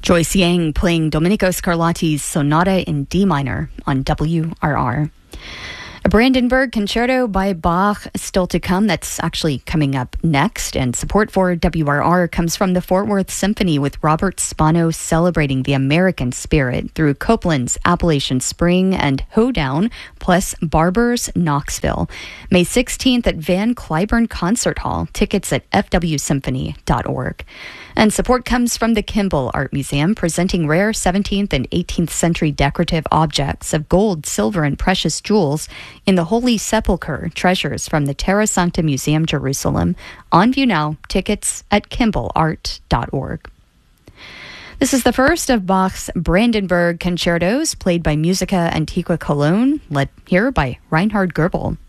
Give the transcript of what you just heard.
Joyce Yang playing Domenico Scarlatti's Sonata in D minor on WRR. A Brandenburg Concerto by Bach still to come. That's actually coming up next. And support for WRR comes from the Fort Worth Symphony, with Robert Spano celebrating the American spirit through Copeland's Appalachian Spring and Hoedown, plus Barber's Knoxville. May 16th at Van Cliburn Concert Hall. Tickets at fwsymphony.org. And support comes from the Kimball Art Museum, presenting rare 17th and 18th century decorative objects of gold, silver, and precious jewels in the Holy Sepulchre, treasures from the Terra Sancta Museum, Jerusalem. On view now. Tickets at kimballart.org. This is the first of Bach's Brandenburg concertos, played by Musica Antiqua Cologne, led here by Reinhard Goebel.